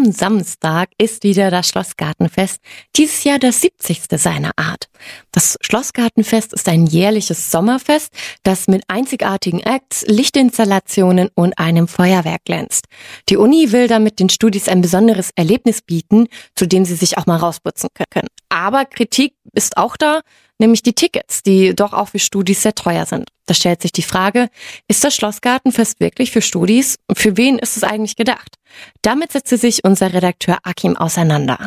Am Samstag ist wieder das Schlossgartenfest, dieses Jahr das 70. seiner Art. Das Schlossgartenfest ist ein jährliches Sommerfest, das mit einzigartigen Acts, Lichtinstallationen und einem Feuerwerk glänzt. Die Uni will damit den Studis ein besonderes Erlebnis bieten, zu dem sie sich auch mal rausputzen können. Aber Kritik ist auch da, nämlich die Tickets, die doch auch für Studis sehr teuer sind. Da stellt sich die Frage, ist das Schlossgartenfest wirklich für Studis? Für wen ist es eigentlich gedacht? Damit setzte sich unser Redakteur Akim auseinander.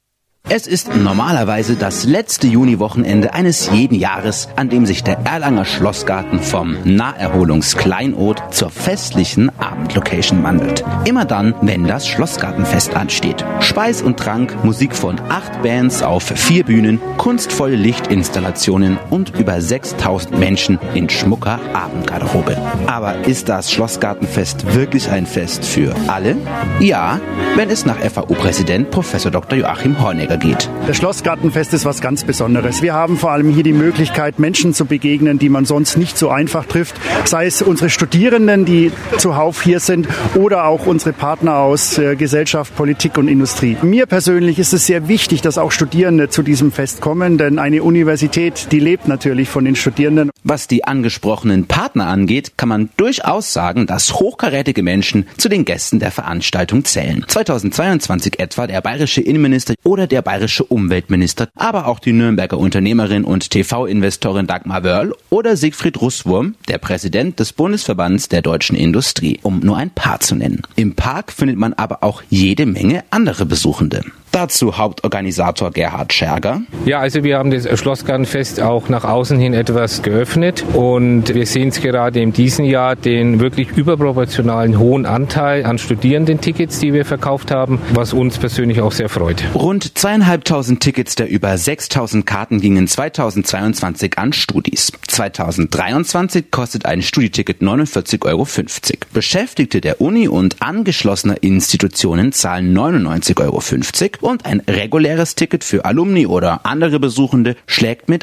Es ist normalerweise das letzte Juniwochenende eines jeden Jahres, an dem sich der Erlanger Schlossgarten vom Naherholungskleinod zur festlichen Abendlocation wandelt. Immer dann, wenn das Schlossgartenfest ansteht. Speis und Trank, Musik von 8 Bands auf 4 Bühnen, kunstvolle Lichtinstallationen und über 6000 Menschen in schmucker Abendgarderobe. Aber ist das Schlossgartenfest wirklich ein Fest für alle? Ja, wenn es nach FAU-Präsident Prof. Dr. Joachim Hornegger geht. Das Schlossgartenfest ist was ganz Besonderes. Wir haben vor allem hier die Möglichkeit, Menschen zu begegnen, die man sonst nicht so einfach trifft. Sei es unsere Studierenden, die zuhauf hier sind, oder auch unsere Partner aus Gesellschaft, Politik und Industrie. Mir persönlich ist es sehr wichtig, dass auch Studierende zu diesem Fest kommen, denn eine Universität, die lebt natürlich von den Studierenden. Was die angesprochenen Partner angeht, kann man durchaus sagen, dass hochkarätige Menschen zu den Gästen der Veranstaltung zählen. 2022 etwa der bayerische Innenminister oder der bayerische Umweltminister, aber auch die Nürnberger Unternehmerin und TV-Investorin Dagmar Wörl oder Siegfried Russwurm, der Präsident des Bundesverbands der deutschen Industrie, um nur ein paar zu nennen. Im Park findet man aber auch jede Menge andere Besuchende. Dazu Hauptorganisator Gerhard Scherger. Ja, also wir haben das Schlossgartenfest auch nach außen hin etwas geöffnet und wir sehen es gerade in diesem Jahr den wirklich überproportionalen hohen Anteil an Studierendentickets, die wir verkauft haben, was uns persönlich auch sehr freut. Rund 2.500 Tickets der über 6.000 Karten gingen 2022 an Studis. 2023 kostet ein Studieticket 49,50 €. Beschäftigte der Uni und angeschlossener Institutionen zahlen 99,50 € und ein reguläres Ticket für Alumni oder andere Besuchende schlägt mit